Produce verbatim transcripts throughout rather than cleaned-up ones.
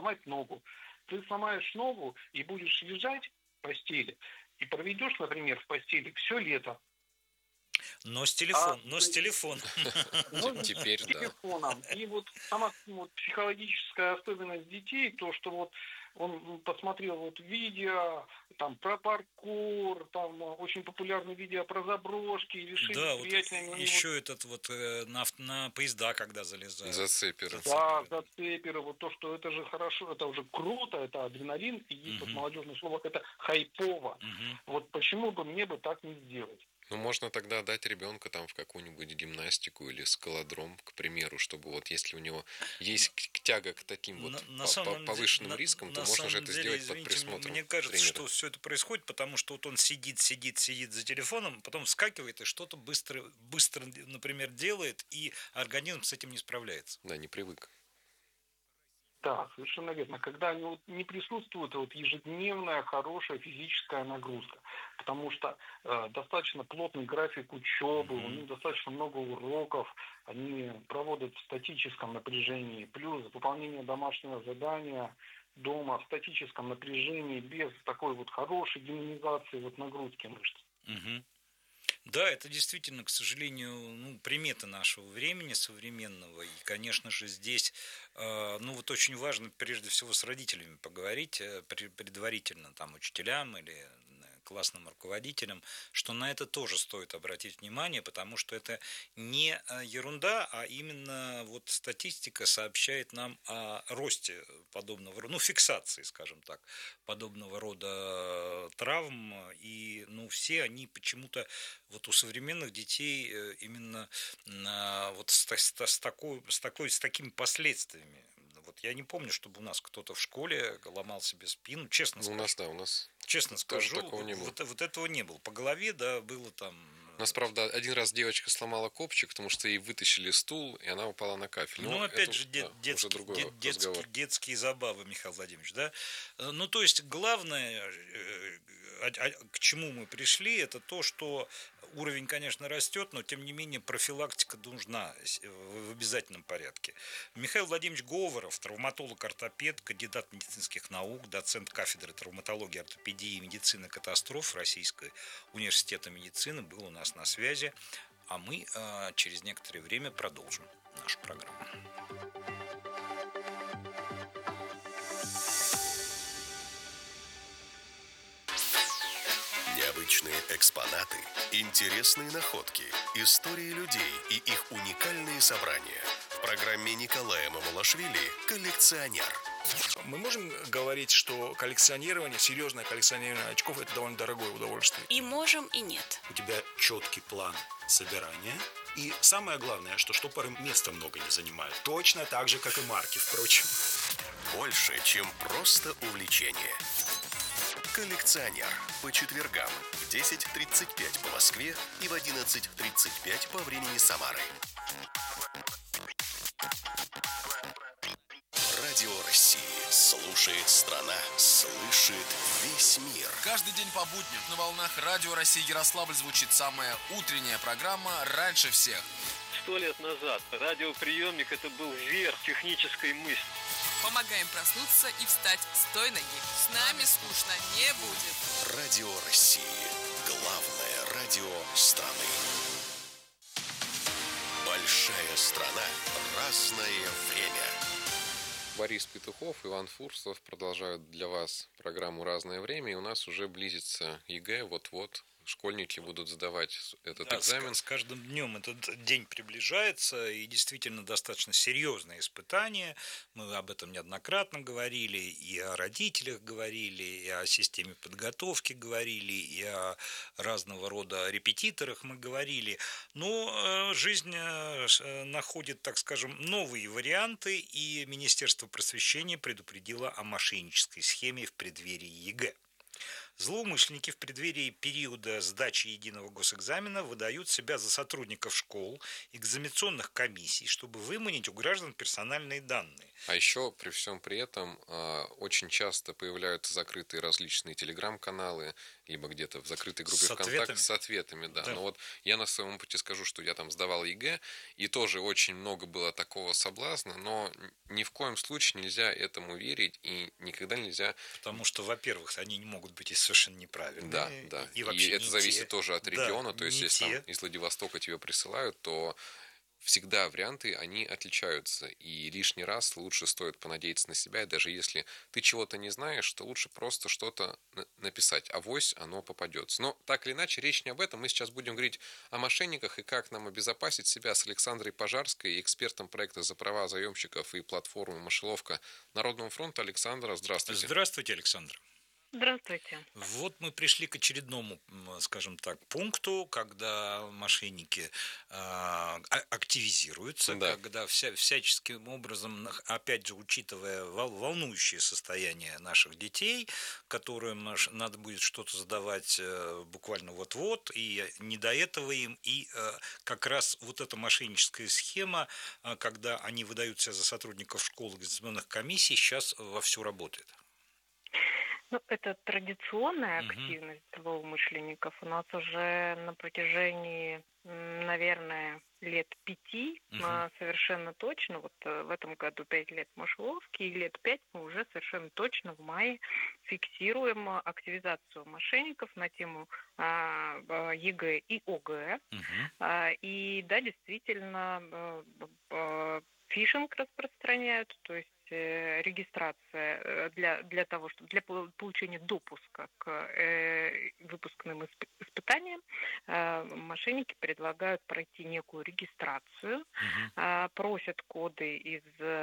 сломать ногу. Ты сломаешь ногу и будешь лежать в постели, и проведешь, например, в постели все лето. Но с телефон, а, но с телефоном. Ну, теперь, с телефоном. Да. И вот сама вот, психологическая особенность детей, то, что вот он посмотрел вот видео там про паркур, там очень популярные видео про заброшки, и решили да, с приятелями... Вот еще вот... этот вот э, на, на поезда, когда залезают. Зацеперы. Да, зацеперы. Вот то, что это же хорошо, это уже круто, это адреналин, и есть угу. вот молодежное слово, это хайпово. Угу. Вот почему бы мне бы так не сделать? Ну, можно тогда дать ребенка там в какую-нибудь гимнастику или скалодром, к примеру, чтобы вот если у него есть тяга к таким вот на, на самом повышенным на, рискам, на то можно же это деле, сделать извините, под присмотром мне кажется, тренера. Что все это происходит, потому что вот он сидит, сидит, сидит за телефоном, потом вскакивает и что-то быстро, быстро, например, делает, и организм с этим не справляется. Да, не привык. Да, совершенно верно. Когда вот не присутствует вот ежедневная хорошая физическая нагрузка, потому что э, достаточно плотный график учебы, mm-hmm. у них достаточно много уроков, они проводят в статическом напряжении, плюс выполнение домашнего задания дома в статическом напряжении без такой вот хорошей демонизации вот нагрузки мышц. Mm-hmm. Да, это действительно, к сожалению, ну, примета нашего времени современного. И, конечно же, здесь э, ну, вот очень важно прежде всего с родителями поговорить э, предварительно, там, учителям или классным руководителям, что на это тоже стоит обратить внимание, потому что это не ерунда, а именно вот статистика сообщает нам о росте подобного рода, ну, фиксации, скажем так, подобного рода травм, и, ну, все они почему-то вот у современных детей именно вот с, с, с, такой, с, такой, с такими последствиями. Вот я не помню, чтобы у нас кто-то в школе ломал себе спину, честно ну, скажу. У нас, да, у нас честно скажу, такого не было. Вот, вот этого не было. По голове, да, было там... У нас, правда, один раз девочка сломала копчик, потому что ей вытащили стул, и она упала на кафель. Ну, опять это, же, дет, да, детский, уже другой дет, детский, разговор. детские забавы, Михаил Владимирович, да? Ну, то есть, главное, к чему мы пришли, это то, что уровень, конечно, растет, но, тем не менее, профилактика нужна в обязательном порядке. Михаил Владимирович Говоров, травматолог-ортопед, кандидат медицинских наук, доцент кафедры травматологии, ортопедии и медицины катастроф Российского университета медицины, был у нас на связи, а мы э, через некоторое время продолжим нашу программу. Необычные экспонаты, интересные находки, истории людей и их уникальные собрания. В программе Николая Мамулашвили «Коллекционер». Мы можем говорить, что коллекционирование, серьезное коллекционирование очков – это довольно дорогое удовольствие? И можем, и нет. У тебя четкий план собирания. И самое главное, что штопоры места много не занимают. Точно так же, как и марки, впрочем. Больше, чем просто увлечение. «Коллекционер» по четвергам в десять тридцать пять по Москве и в одиннадцать тридцать пять по времени Самары. Радио России. Слушает страна, слышит весь мир. Каждый день по будням на волнах Радио России Ярославль звучит самая утренняя программа «Раньше всех». Сто лет назад радиоприемник – это был верх технической мысли. Помогаем проснуться и встать с той ноги. С нами скучно не будет. Радио России. Главное радио страны. Большая страна. Разное время. Борис Петухов, Иван Фурсов продолжают для вас программу «Разное время». И у нас уже близится ЕГЭ, вот-вот. Школьники будут сдавать этот да, экзамен. С, с каждым днем этот день приближается, и действительно достаточно серьезное испытание. Мы об этом неоднократно говорили, и о родителях говорили, и о системе подготовки говорили, и о разного рода репетиторах мы говорили. Но жизнь находит, так скажем, новые варианты, и Министерство просвещения предупредило о мошеннической схеме в преддверии ЕГЭ. Злоумышленники в преддверии периода сдачи единого госэкзамена выдают себя за сотрудников школ, экзаменационных комиссий, чтобы выманить у граждан персональные данные. А еще при всем при этом очень часто появляются закрытые различные телеграм-каналы, либо где-то в закрытой группе С ВКонтакте ответами? с ответами, да. Да. Но вот я на своем опыте скажу, что я там сдавал ЕГЭ, и тоже очень много было такого соблазна, но ни в коем случае нельзя этому верить, и никогда нельзя... Потому что, во-первых, они не могут быть и совершенно неправильные. Да, да. И, и И вообще это не зависит те. тоже от Да, региона, то есть не если те. там из Владивостока тебе присылают, то всегда варианты, они отличаются, и лишний раз лучше стоит понадеяться на себя, и даже если ты чего-то не знаешь, то лучше просто что-то на- написать, авось оно попадется. Но так или иначе, речь не об этом, мы сейчас будем говорить о мошенниках и как нам обезопасить себя с Александрой Пожарской, экспертом проекта «За права заемщиков» и платформы «Мышеловка» Народного фронта. Александра, здравствуйте. Здравствуйте, Александр. Здравствуйте. Вот мы пришли к очередному, м, скажем так, пункту, когда мошенники а, а- активизируются, Да. когда вся, всяческим образом, нах- опять же, учитывая вол- волнующее состояние наших детей, которым наш- надо будет что-то задавать э, буквально вот-вот, и не до этого им, и э, как раз вот эта мошенническая схема, а, когда они выдают себя за сотрудников школ и экзаменационных комиссий, сейчас вовсю работает. Ну, это традиционная Мгм. активность злоумышленников. У нас уже на протяжении, м, наверное, лет пяти Мгм. а, совершенно точно, вот э, в этом году пять лет мышеловки, и лет пять мы уже совершенно точно в мае фиксируем а, активизацию мошенников на тему а, а, ЕГЭ и ОГЭ. Мгм. А, И да, действительно, э, б- б- фишинг распространяют, то есть э, регистрация э, для, для того, чтобы для пол- получения допуска к э, выпускным исп- испытаниям, э, мошенники предлагают пройти некую регистрацию, Мгм. а, просят коды из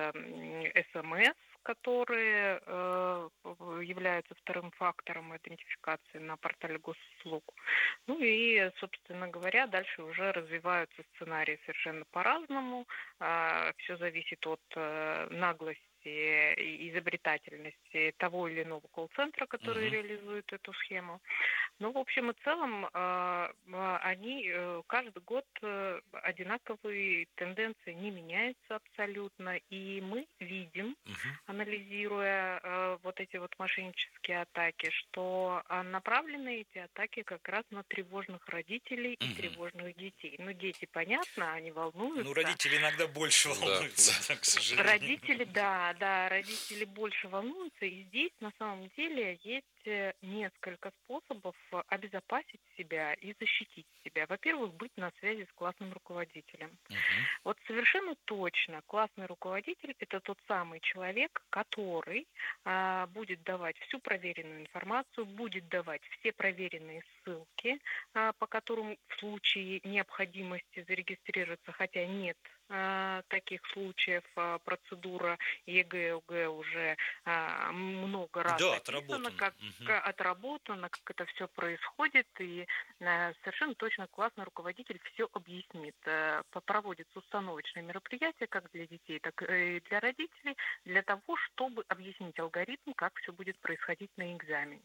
СМС, которые э, являются вторым фактором идентификации на портале госуслуг. Ну и, собственно говоря, дальше уже развиваются сценарии совершенно по-разному. Все зависит от э, наглости и изобретательности того или иного колл-центра, который Мгм. реализует эту схему. Ну, в общем и целом, а, а, они э, каждый год э, одинаковые, тенденции не меняются абсолютно, и мы видим, Мгм. анализируя э, вот эти вот мошеннические атаки, что а, направлены эти атаки как раз на тревожных родителей и Мгм. тревожных детей. Ну, дети, понятно, они волнуются. Ну, родители иногда больше Да, волнуются, да. да, к сожалению. Родители, да, да, родители больше волнуются, и здесь на самом деле есть э, несколько способов э, обезопасить себя и защитить себя. Во-первых, быть на связи с классным руководителем. Мгм. Вот совершенно точно классный руководитель – это тот самый человек, который а, будет давать всю проверенную информацию, будет давать все проверенные ссылки, а, по которым в случае необходимости зарегистрироваться, хотя нет а, таких случаев, а, процедура ЕГЭ, ОГЭ уже а, много раз Да, описана, отработано. как Мгм. как отработано, как это все происходит, и э, совершенно точно классный руководитель все объяснит. Э, по- Проводятся установочные мероприятия как для детей, так и для родителей, для того, чтобы объяснить алгоритм, как все будет происходить на экзамене.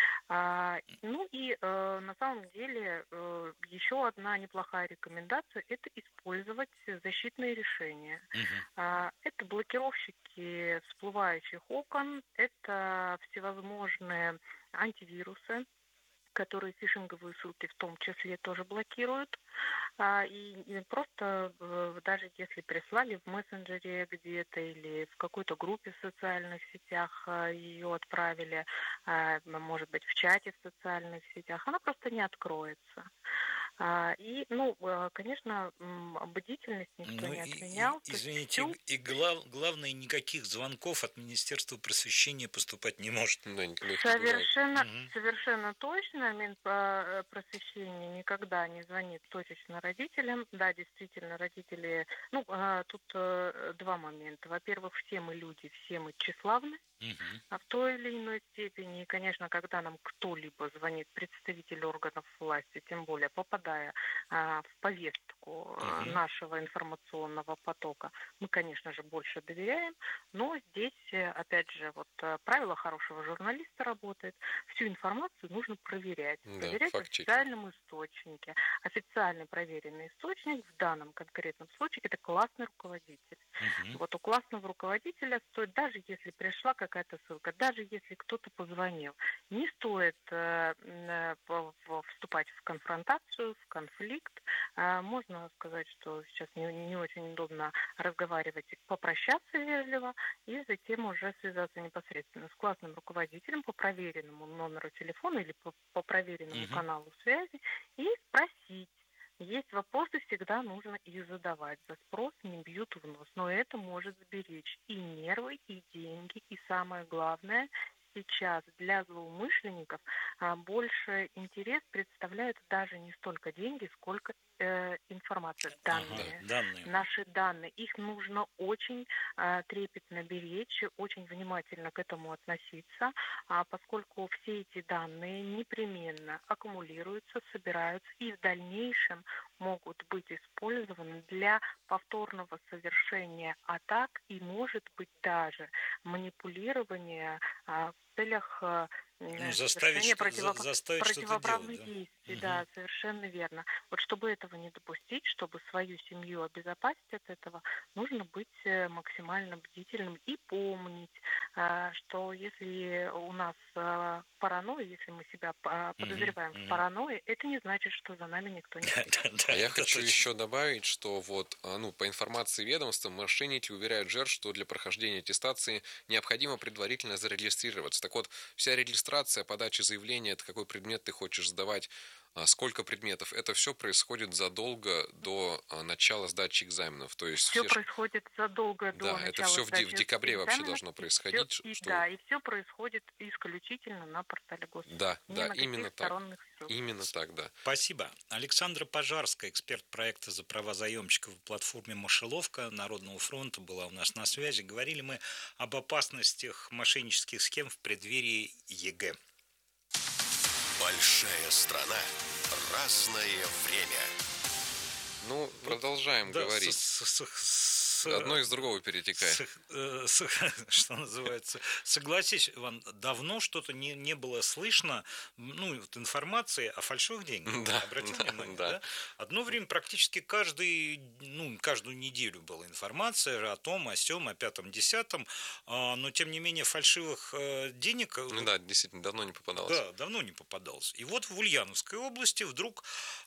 А, ну и э, на самом деле э, еще одна неплохая рекомендация – это использовать защитные решения. Мгм. А, это блокировщики всплывающих окон, это всевозможные антивирусы, которые фишинговые ссылки в том числе тоже блокируют. А, и, и просто э, даже если прислали в мессенджере где-то или в какой-то группе в социальных сетях а, ее отправили, а, может быть, в чате в социальных сетях, она просто не откроется. А, и, ну, э, конечно, м, бдительность никто Ну, не и, и- отменял. То есть извините, всю и глав- главное, никаких звонков от Министерства просвещения поступать не может. Да, никогда их не бывает. Совершенно, Мгм. совершенно точно Минпросвещение никогда не звонит точечно родителям. Да, действительно, родители... Ну, а, тут э, два момента. Во-первых, все мы люди, все мы тщеславны, Мгм. а в той или иной степени. И, конечно, когда нам кто-либо звонит, представитель органов власти, тем более попадая а, в повестку а, Мгм. нашего информационного потока, мы, конечно же, больше доверяем. Но здесь, э, опять же, вот э, правило хорошего журналиста работает. Всю информацию нужно проверять. Да, Проверять в факт-чекинг. официальном источнике. Официальный проверенный источник в данном конкретном случае – это классный руководитель. Мгм. Вот у классного руководителя стоит, даже если пришла какая-то ссылка, даже если кто-то позвонил, не стоит э, э, в- в- вступать в конфронтацию, в конфликт. Э, Можно сказать, что сейчас не, не очень удобно разговаривать, попрощаться вежливо и затем уже связаться непосредственно с классным руководителем по проверенному номеру телефона или по, по проверенному Мгм. каналу связи и спросить. Есть вопросы, всегда нужно их задавать. За спрос не бьют в нос. Но это может сберечь и нервы, и деньги. И самое главное, сейчас для злоумышленников а, больше интерес представляют даже не столько деньги, сколько э, информация, Ага, данные. данные. Наши данные, их нужно очень а, трепетно беречь, очень внимательно к этому относиться, а, поскольку все эти данные непременно аккумулируются, собираются и в дальнейшем могут быть использованы для повторного совершения атак и, может быть, даже манипулирования а, в целях а, м, Ну, заставить, совершения что- за- противоп- заставить что-то противоправных делать, да? действий. Мгм. Да, совершенно верно. Вот чтобы этого не допустить, чтобы свою семью обезопасить от этого, нужно быть э, максимально бдительным и помнить, а, что если у нас а, паранойя, если мы себя а, Мгм, подозреваем в мгм. паранойи, это не значит, что за нами никто не Да, следит. да, да, А я это хочу точно. еще добавить, что вот, а, ну, по информации ведомства, мошенники уверяют жертв, что для прохождения аттестации необходимо предварительно зарегистрироваться. Так вот, вся регистрация, подача заявления, это какой предмет ты хочешь сдавать, а, сколько предметов, это все происходит задолго до а, начала сдачи экзаменов. То есть Все все, ж- происходит задолго до да, это начала все в, де- в сдачи декабре вообще экзаменов, должно и всё- происходить, ш- и что... да, и все происходит исключительно на портале Госуслуг. Да, Ни да, на именно каких так. сторонних ссылках. Именно так, да. Спасибо. Александра Пожарская, эксперт проекта «За права заемщиков» в платформе «Мышеловка» Народного фронта, была у нас на связи. Говорили мы об опасностях мошеннических схем в преддверии ЕГЭ. Большая страна, разное время. Ну, продолжаем Да, говорить. с- с- с- Одно из другого перетекает. С- э, с- что называется. Согласись, Иван, давно что-то не, не было слышно, ну, вот информации о фальшивых деньгах. Да, Обратил да, внимание, да. да? Одно время практически каждый, ну, каждую неделю была информация о том, о сём, о пятом, десятом, а, но тем не менее фальшивых э, денег... Ну да, действительно, давно не попадалось. Да, давно не попадался. И вот в Ульяновской области вдруг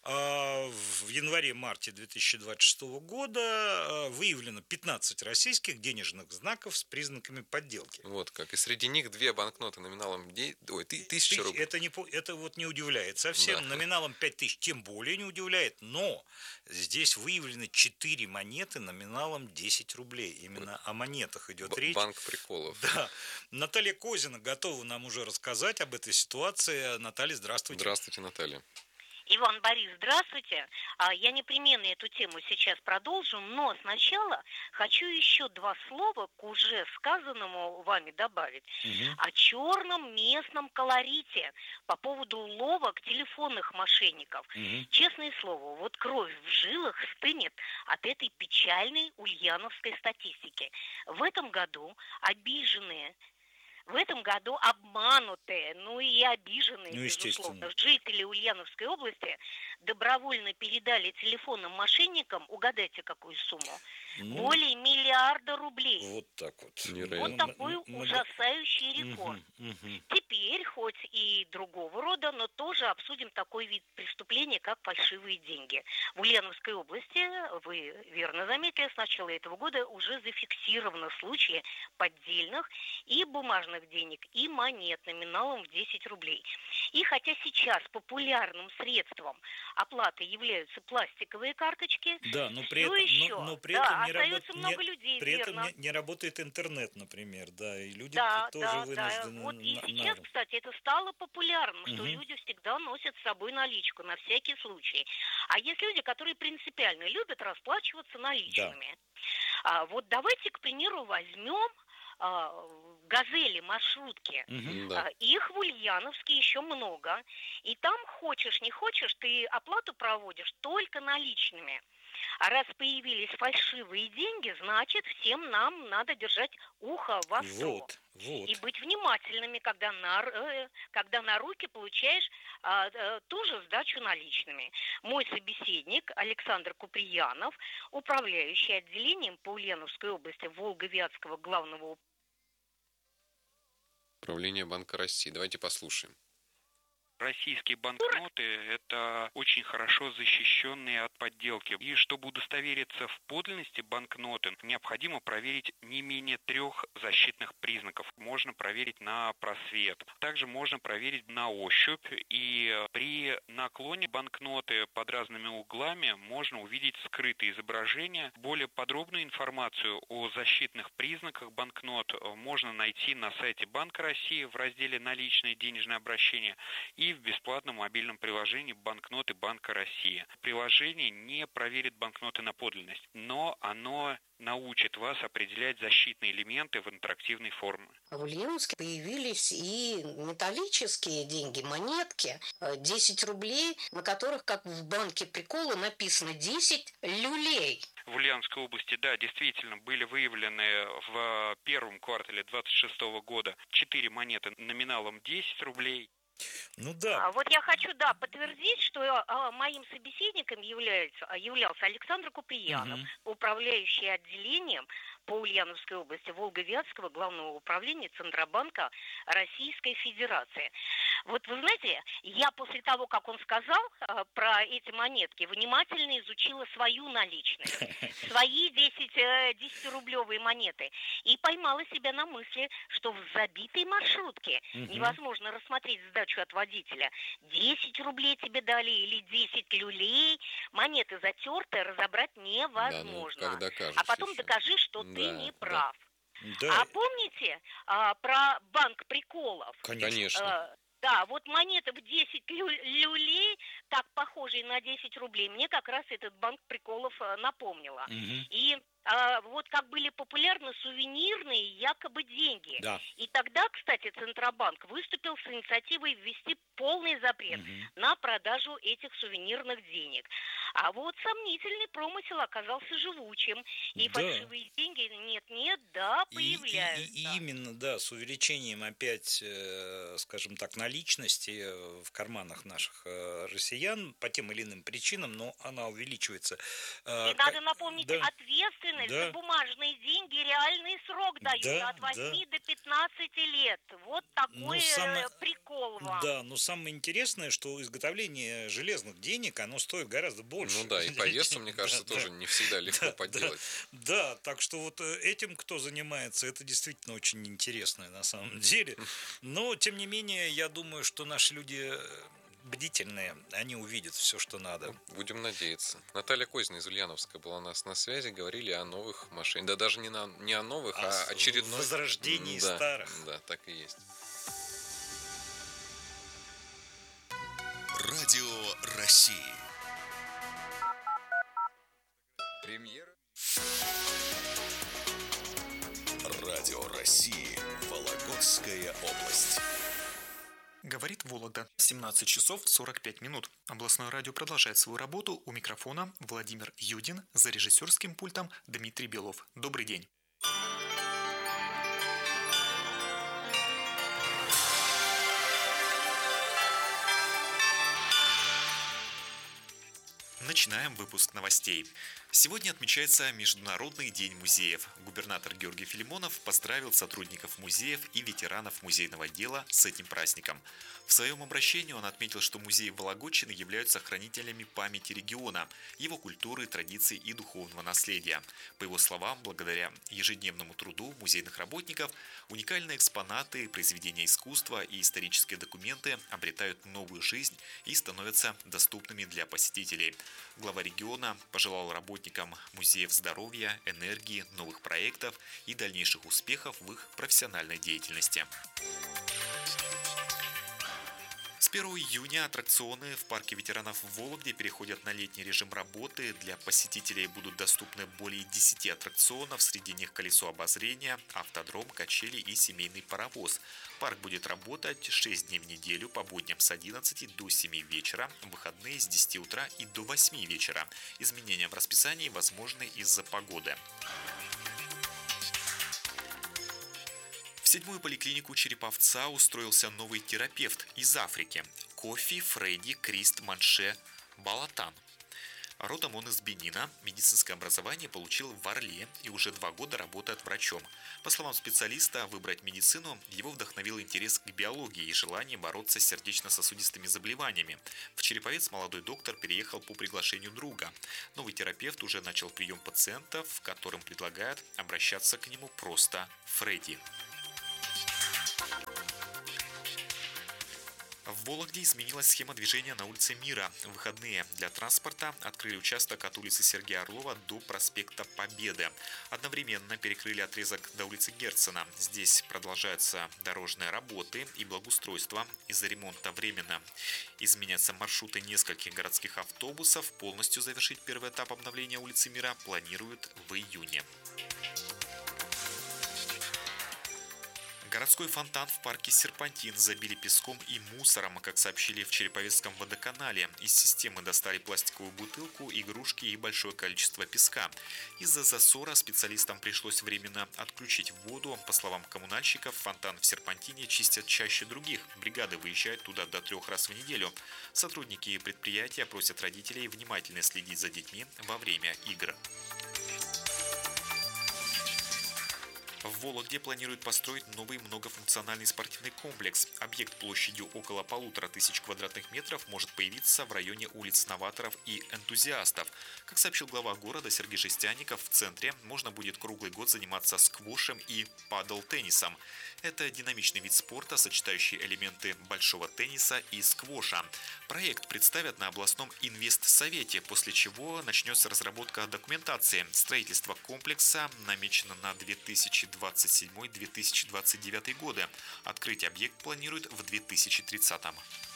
а, в январе-марте две тысячи двадцать шестого года а, выявлено пятнадцать российских денежных знаков с признаками подделки. Вот как. И среди них две банкноты номиналом де... Ой, ты- тысяча Тысяч- рублей. Это, не, по- это вот не удивляет совсем. Да. Номиналом пять тысяч тем более не удивляет. Но здесь выявлены четыре монеты номиналом десять рублей. Именно о монетах идет Б- речь. Банк приколов. Да. Наталья Козина готова нам уже рассказать об этой ситуации. Наталья, здравствуйте. Здравствуйте, Наталья. Иван Борис, здравствуйте. А, Я непременно эту тему сейчас продолжу, но сначала хочу еще два слова к уже сказанному вами добавить. Мгм. О черном местном колорите по поводу уловок телефонных мошенников. Мгм. Честное слово, вот кровь в жилах стынет от этой печальной ульяновской статистики. В этом году обиженные В этом году обманутые, ну и обиженные, Ну, естественно. безусловно, жители Ульяновской области добровольно передали телефонным мошенникам, угадайте, какую сумму, Ну, более миллиарда рублей. вот так вот. Невероятно. Вот Ну, такой м- м- ужасающий рекорд. Мгм, мгм. Теперь, хоть и другого рода, но тоже обсудим такой вид преступления, как фальшивые деньги. В Ульяновской области, вы верно заметили, с начала этого года уже зафиксированы случаи поддельных и бумажных денег, и монет номиналом в десять рублей. И хотя сейчас популярным средством оплаты являются пластиковые карточки, Да, но при всё этом, еще, но, но при да, этом не, остается работ- много не- людей, при этом верно. не, не работает интернет, например, да, и люди Да, тоже да, да. вынуждены Вот и на- сейчас, на- кстати, это стало популярным, что Мгм. люди всегда носят с собой наличку на всякий случай. А есть люди, которые принципиально любят расплачиваться наличными. А, вот давайте, к примеру, возьмем а, газели, маршрутки. Мгм. Да. А, Их в Ульяновске еще много. И там, хочешь не хочешь, ты оплату проводишь только наличными. А раз появились фальшивые деньги, значит, всем нам надо держать ухо востро. Вот, вот. И быть внимательными, когда на, э, когда на руки получаешь а, э, ту же сдачу наличными. Мой собеседник Александр Куприянов, управляющий отделением по Ульяновской области Волго-Вятского главного Правление Банка России. Давайте послушаем. Российские банкноты – это очень хорошо защищенные от подделки. И чтобы удостовериться в подлинности банкноты, необходимо проверить не менее трех защитных признаков. Можно проверить на просвет. Также можно проверить на ощупь. И при наклоне банкноты под разными углами можно увидеть скрытые изображения. Более подробную информацию о защитных признаках банкнот можно найти на сайте Банка России в разделе «Наличные денежные обращения» и в бесплатном мобильном приложении «Банкноты Банка России». Приложение не проверит банкноты на подлинность, но оно научит вас определять защитные элементы в интерактивной форме. В Ульяновске появились и металлические деньги, монетки, десять рублей, на которых, как в банке прикола, написано десять люлей. В Ульяновской области, да, действительно, были выявлены в первом квартале двадцать шестого года четыре монеты номиналом десять рублей. Ну да. А, вот я хочу, да, подтвердить, что а, моим собеседником является, являлся Александр Куприянов, угу. управляющий отделением по Ульяновской области Волго-Вятского главного управления Центробанка Российской Федерации. Вот вы знаете, я после того, как он сказал а, про эти монетки, внимательно изучила свою наличность, свои десятирублевые монеты, и поймала себя на мысли, что в забитой маршрутке невозможно рассмотреть сдачу от водителя. десять рублей тебе дали или десять люлей, монеты затерты, разобрать невозможно. Да, ну, докажешь, а потом еще. докажи, что да, ты не прав. Да. А помните а, про банк приколов? Конечно. А, да, вот монеты в десять лю- люлей, так похожие на десять рублей, мне как раз этот банк приколов а, напомнила. Угу. И а, вот как были популярны сувенирные якобы деньги. Да. И тогда, кстати, Центробанк выступил с инициативой ввести полный запрет угу. на продажу этих сувенирных денег. А вот сомнительный промысел оказался живучим. И да. фальшивые деньги нет-нет, да, появляются. И, и, и именно, да, с увеличением опять, э, скажем так, наличности в карманах наших э, россиян по тем или иным причинам, но она увеличивается. Э, и надо напомнить, да. ответственность да. за бумажные деньги, реальный срок дают да, от восьми да. до пятнадцати лет. Вот такой ну, самое, прикол вам. Да, но самое интересное, что изготовление железных денег, оно стоит гораздо больше. Ну да, и по весу, мне кажется, да, тоже да. не всегда легко да, подделать. Да, да, так что вот этим, кто занимается, это действительно очень интересно на самом деле. Но, тем не менее, я думаю, что наши люди бдительные, они увидят все, что надо. Будем надеяться. Наталья Козина из Ульяновска была у нас на связи, говорили о новых машинах. Да даже не, на, не о новых, а, а очередной... возрождении да, старых. Да, так и есть. Радио России. Премьера. Радио России. Вологодская область. Говорит Вологда. семнадцать часов сорок пять минут. Областное радио продолжает свою работу. У микрофона Владимир Юдин, за режиссерским пультом Дмитрий Белов. Добрый день. Начинаем выпуск новостей. Сегодня отмечается Международный день музеев. Губернатор Георгий Филимонов поздравил сотрудников музеев и ветеранов музейного дела с этим праздником. В своем обращении он отметил, что музеи Вологодчины являются хранителями памяти региона, его культуры, традиций и духовного наследия. По его словам, благодаря ежедневному труду музейных работников, уникальные экспонаты, произведения искусства и исторические документы обретают новую жизнь и становятся доступными для посетителей. Глава региона пожелал работникам музеев здоровья, энергии, новых проектов и дальнейших успехов в их профессиональной деятельности. С первого июня аттракционы в парке ветеранов в Вологде переходят на летний режим работы. Для посетителей будут доступны более десяти аттракционов, среди них колесо обозрения, автодром, качели и семейный паровоз. Парк будет работать шесть дней в неделю по будням с одиннадцати до семи вечера, в выходные с десяти утра и до восьми вечера. Изменения в расписании возможны из-за погоды. В седьмую поликлинику Череповца устроился новый терапевт из Африки – Кофи Фредди Крист Манше Балатан. Родом он из Бенина, медицинское образование получил в Орле и уже два года работает врачом. По словам специалиста, выбрать медицину его вдохновил интерес к биологии и желание бороться с сердечно-сосудистыми заболеваниями. В Череповец молодой доктор переехал по приглашению друга. Новый терапевт уже начал прием пациентов, которым предлагают обращаться к нему просто Фредди. В Вологде изменилась схема движения на улице Мира. В выходные для транспорта открыли участок от улицы Сергея Орлова до проспекта Победы. Одновременно перекрыли отрезок до улицы Герцена. Здесь продолжаются дорожные работы и благоустройство. Из-за ремонта временно изменятся маршруты нескольких городских автобусов. Полностью завершить первый этап обновления улицы Мира планируют в июне. Городской фонтан в парке Серпантин забили песком и мусором, как сообщили в Череповецком водоканале. Из системы достали пластиковую бутылку, игрушки и большое количество песка. Из-за засора специалистам пришлось временно отключить воду. По словам коммунальщиков, фонтан в Серпантине чистят чаще других. Бригады выезжают туда до трех раз в неделю. Сотрудники предприятия просят родителей внимательно следить за детьми во время игр. В Вологде планируют построить новый многофункциональный спортивный комплекс. Объект площадью около полутора тысяч квадратных метров может появиться в районе улиц новаторов и энтузиастов. Как сообщил глава города Сергей Жестяников, в центре можно будет круглый год заниматься сквошем и падл-теннисом. Это динамичный вид спорта, сочетающий элементы большого тенниса и сквоша. Проект представят на областном инвестсовете, после чего начнется разработка документации. Строительство комплекса намечено на две тысячи двадцать седьмой — две тысячи двадцать девятый годы. Открыть объект планируют в две тысячи тридцатом.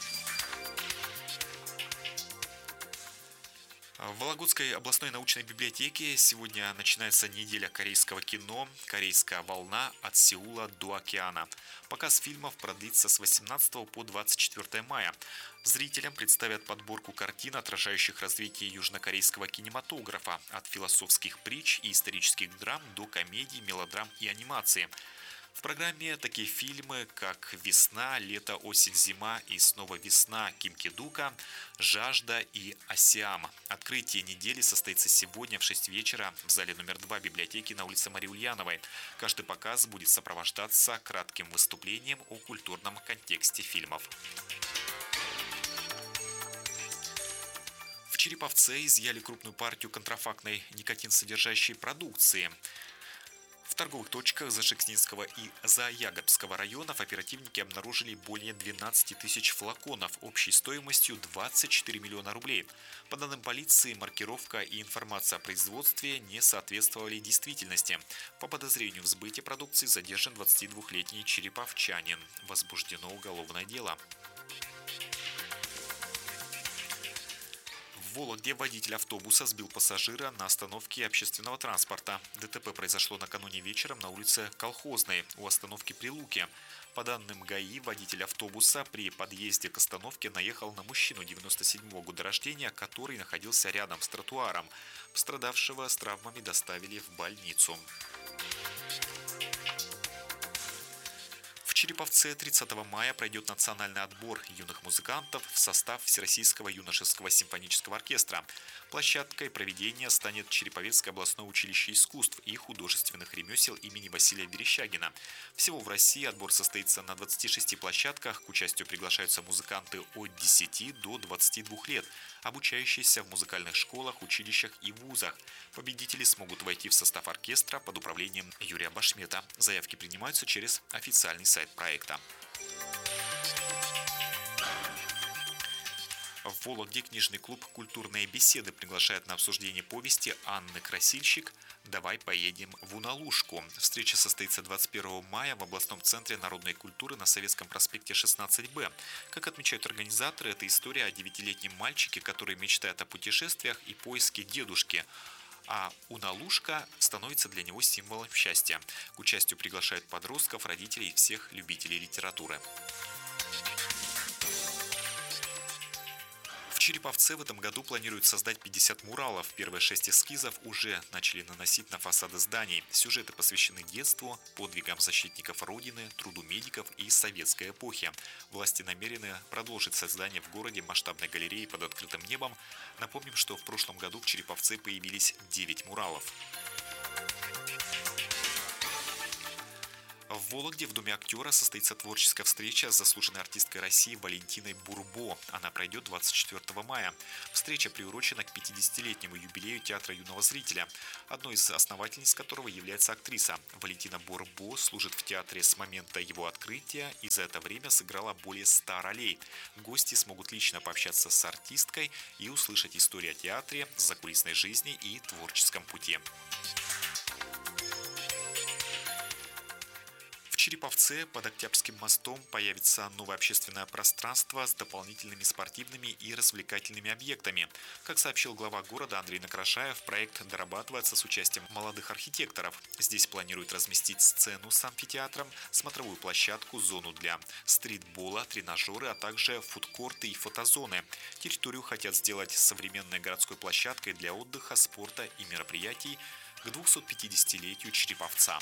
В Вологодской областной научной библиотеке сегодня начинается неделя корейского кино «Корейская волна. От Сеула до океана». Показ фильмов продлится с восемнадцатого по двадцать четвёртое мая. Зрителям представят подборку картин, отражающих развитие южнокорейского кинематографа, от философских притч и исторических драм до комедий, мелодрам и анимации. В программе такие фильмы, как «Весна», «Лето», «Осень», «Зима» и снова «Весна», «Ким Ки-дука», «Жажда» и «Осиам». Открытие недели состоится сегодня в шесть вечера в зале номер два библиотеки на улице Марии Ульяновой. Каждый показ будет сопровождаться кратким выступлением о культурном контексте фильмов. В Череповце изъяли крупную партию контрафактной никотин-содержащей продукции. В торговых точках Зашекснинского и Заягорского районов оперативники обнаружили более двенадцати тысяч флаконов общей стоимостью двадцать четыре миллиона рублей. По данным полиции, маркировка и информация о производстве не соответствовали действительности. По подозрению в сбыте продукции задержан двадцатидвухлетний череповчанин. Возбуждено уголовное дело. В Вологде водитель автобуса сбил пассажира на остановке общественного транспорта. ДТП произошло накануне вечером на улице Колхозной у остановки Прилуки. По данным ГАИ, водитель автобуса при подъезде к остановке наехал на мужчину девяносто седьмого года рождения, который находился рядом с тротуаром. Пострадавшего с травмами доставили в больницу. В Череповце тридцатого мая пройдет национальный отбор юных музыкантов в состав Всероссийского юношеского симфонического оркестра. Площадкой проведения станет Череповецкое областное училище искусств и художественных ремесел имени Василия Верещагина. Всего в России отбор состоится на двадцати шести площадках. К участию приглашаются музыканты от десяти до двадцати двух лет, обучающиеся в музыкальных школах, училищах и вузах. Победители смогут войти в состав оркестра под управлением Юрия Башмета. Заявки принимаются через официальный сайт проекта. В Вологде книжный клуб «Культурные беседы» приглашает на обсуждение повести Анны Красильщик «Давай поедем в Уналушку». Встреча состоится двадцать первого мая в областном центре народной культуры на Советском проспекте шестнадцать Б. Как отмечают организаторы, это история о девятилетнем мальчике, который мечтает о путешествиях и поиске дедушки. А Уналушка становится для него символом счастья. К участию приглашают подростков, родителей и всех любителей литературы. В Череповце в этом году планируют создать пятьдесят муралов. Первые шесть эскизов уже начали наносить на фасады зданий. Сюжеты посвящены детству, подвигам защитников Родины, труду медиков и советской эпохи. Власти намерены продолжить создание в городе масштабной галереи под открытым небом. Напомним, что в прошлом году в Череповце появились девять муралов. В Вологде в Доме актера состоится творческая встреча с заслуженной артисткой России Валентиной Бурбо. Она пройдет двадцать четвёртого мая. Встреча приурочена к пятидесятилетнему юбилею театра юного зрителя, одной из основательниц которого является актриса. Валентина Бурбо служит в театре с момента его открытия и за это время сыграла более ста ролей. Гости смогут лично пообщаться с артисткой и услышать историю о театре, закулисной жизни и творческом пути. В Череповце под Октябрьским мостом появится новое общественное пространство с дополнительными спортивными и развлекательными объектами. Как сообщил глава города Андрей Накрашаев, проект дорабатывается с участием молодых архитекторов. Здесь планируют разместить сцену с амфитеатром, смотровую площадку, зону для стритбола, тренажеры, а также фудкорты и фотозоны. Территорию хотят сделать современной городской площадкой для отдыха, спорта и мероприятий к двухсотпятидесятилетию Череповца.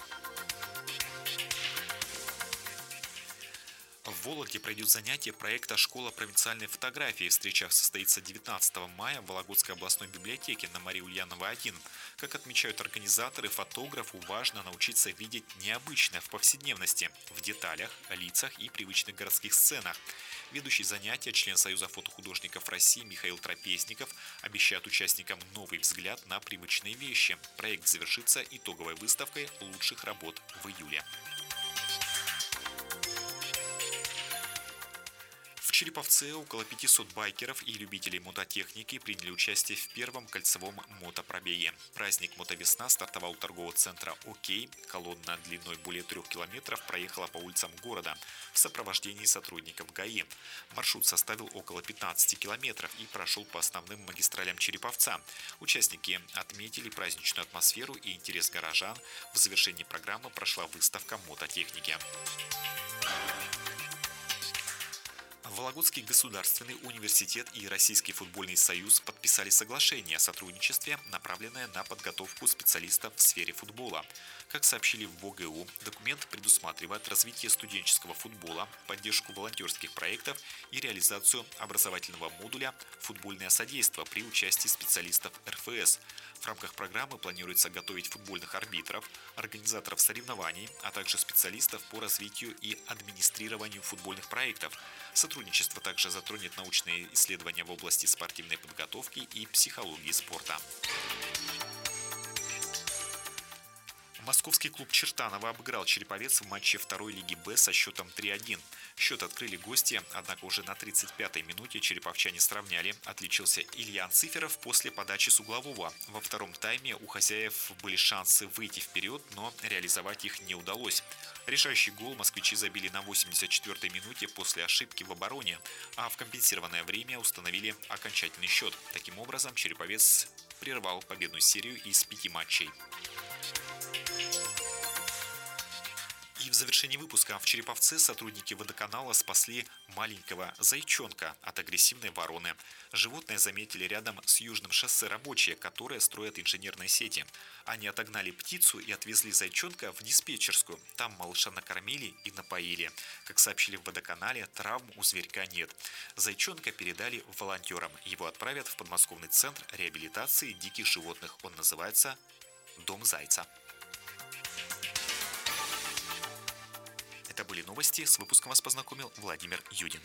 В Вологде пройдет занятие проекта «Школа провинциальной фотографии». Встреча состоится девятнадцатого мая в Вологодской областной библиотеке на Марии Ульяновой один. Как отмечают организаторы, фотографу важно научиться видеть необычное в повседневности, в деталях, лицах и привычных городских сценах. Ведущий занятия, член Союза фотохудожников России Михаил Трапезников, обещает участникам новый взгляд на привычные вещи. Проект завершится итоговой выставкой лучших работ в июле. В Череповце около пятисот байкеров и любителей мототехники приняли участие в первом кольцевом мотопробеге. Праздник «Мотовесна» стартовал у торгового центра «Окей». Колонна длиной более трех километров проехала по улицам города в сопровождении сотрудников ГАИ. Маршрут составил около пятнадцати километров и прошел по основным магистралям Череповца. Участники отметили праздничную атмосферу и интерес горожан. В завершении программы прошла выставка мототехники. Вологодский государственный университет и Российский футбольный союз подписали соглашение о сотрудничестве, направленное на подготовку специалистов в сфере футбола. Как сообщили в ВОГУ, документ предусматривает развитие студенческого футбола, поддержку волонтерских проектов и реализацию образовательного модуля «Футбольное содействие» при участии специалистов эр эф эс. В рамках программы планируется готовить футбольных арбитров, организаторов соревнований, а также специалистов по развитию и администрированию футбольных проектов. Сотрудничество также затронет научные исследования в области спортивной подготовки и психологии спорта. Московский клуб Чертаново обыграл Череповец в матче второй лиги Б со счетом три один. Счет открыли гости, однако уже на тридцать пятой минуте череповчане сравняли. Отличился Илья Циферов после подачи с углового. Во втором тайме у хозяев были шансы выйти вперед, но реализовать их не удалось. Решающий гол москвичи забили на восемьдесят четвёртой минуте после ошибки в обороне, а в компенсированное время установили окончательный счет. Таким образом, Череповец прервал победную серию из пяти матчей. И в завершении выпуска в Череповце сотрудники водоканала спасли маленького зайчонка от агрессивной вороны. Животное заметили рядом с Южным шоссе рабочие, которые строят инженерные сети. Они отогнали птицу и отвезли зайчонка в диспетчерскую. Там малыша накормили и напоили. Как сообщили в водоканале, травм у зверька нет. Зайчонка передали волонтерам. Его отправят в подмосковный центр реабилитации диких животных. Он называется «Дом зайца». Это были новости. С выпуском вас познакомил Владимир Юдин.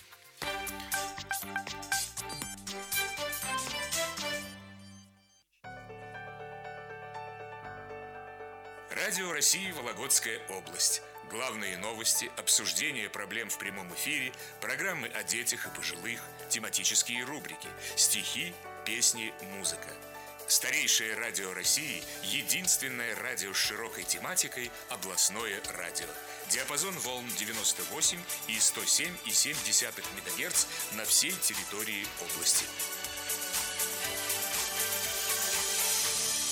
Радио России Вологодская область. Главные новости, обсуждение проблем в прямом эфире, программы о детях и пожилых, тематические рубрики, стихи, песни, музыка. Старейшее радио России – единственное радио с широкой тематикой «Областное радио». Диапазон волн девяносто восемь и сто семь и семь десятых мегагерц на всей территории области.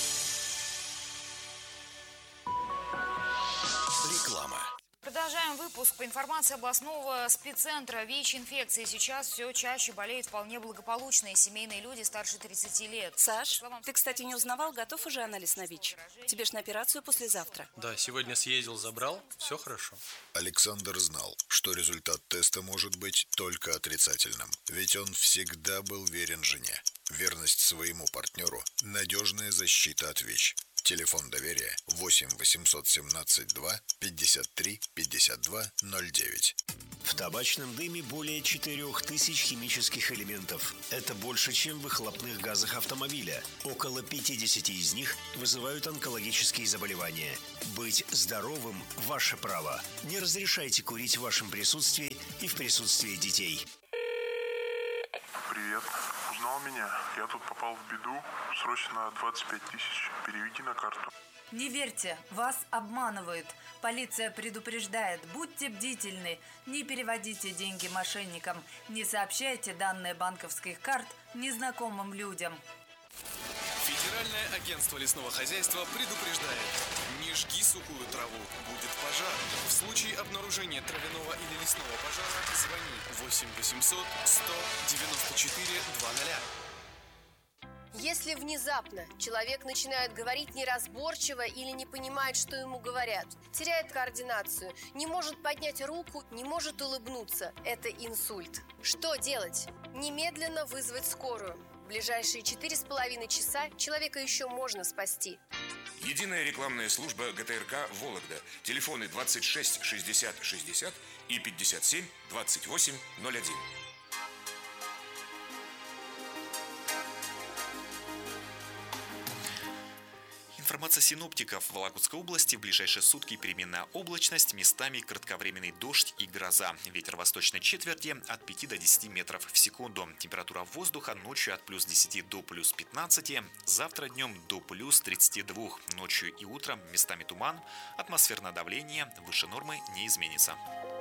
Реклама. Продолжаем выпуск выпуск. По информации областного спеццентра ВИЧ-инфекции, сейчас все чаще болеют вполне благополучные семейные люди старше тридцати лет. Саш, ты, кстати, не узнавал, готов уже анализ на ВИЧ? Тебе ж на операцию послезавтра. Да, сегодня съездил, забрал, все хорошо. Александр знал, что результат теста может быть только отрицательным, ведь он всегда был верен жене. Верность своему партнеру – надежная защита от ВИЧ. Телефон доверия восемь восемьсот семнадцать два пятьдесят три пятьдесят два ноль девять. В табачном дыме более четырех тысяч химических элементов. Это больше, чем в выхлопных газах автомобиля. Около пятьдесят из них вызывают онкологические заболевания. Быть здоровым – ваше право. Не разрешайте курить в вашем присутствии и в присутствии детей. Привет. Узнал меня? Я тут попал в беду. Срочно двадцать пять тысяч. Переведи на карту. Не верьте, вас обманывают. Полиция предупреждает, будьте бдительны, не переводите деньги мошенникам, не сообщайте данные банковских карт незнакомым людям. Федеральное агентство лесного хозяйства предупреждает: не жги сухую траву, будет пожар. В случае обнаружения травяного или лесного пожара звони восемь восемьсот сто девяносто четыре двадцать. Если внезапно человек начинает говорить неразборчиво или не понимает, что ему говорят, теряет координацию, не может поднять руку, не может улыбнуться, это инсульт. Что делать? Немедленно вызвать скорую. В ближайшие четыре с половиной часа человека еще можно спасти. Единая рекламная служба ГТРК «Вологда». Телефоны двадцать шесть шестьдесят шестьдесят и пятьдесят семь двадцать восемь ноль один. Информация синоптиков: в Вологодской области в ближайшие сутки переменная облачность, местами кратковременный дождь и гроза. Ветер восточной четверти от пяти до десяти метров в секунду. Температура воздуха ночью от плюс десяти до плюс пятнадцати, завтра днем до плюс тридцати двух. Ночью и утром местами туман, атмосферное давление выше нормы не изменится.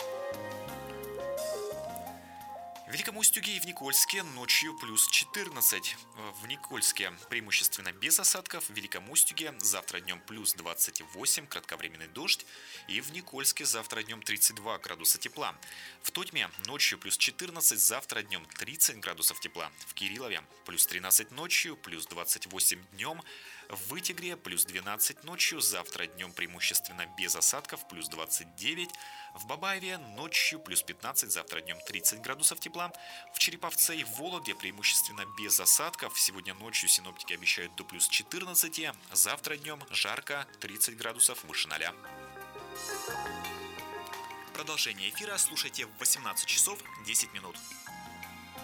В Великом Устюге и в Никольске ночью плюс четырнадцать. В Никольске преимущественно без осадков. В Великом Устюге завтра днем плюс двадцать восемь, кратковременный дождь. И в Никольске завтра днем тридцать два градуса тепла. В Тотьме ночью плюс четырнадцать, завтра днем тридцать градусов тепла. В Кириллове плюс тринадцать ночью, плюс двадцать восемь днем. В Вытегре плюс двенадцать ночью, завтра днем преимущественно без осадков, плюс двадцать девять. В Бабаеве ночью плюс пятнадцать, завтра днем тридцать градусов тепла. В Череповце и в Вологде преимущественно без осадков. Сегодня ночью синоптики обещают до плюс четырнадцати, завтра днем жарко, тридцать градусов выше ноля. Продолжение эфира слушайте в восемнадцать часов десять минут.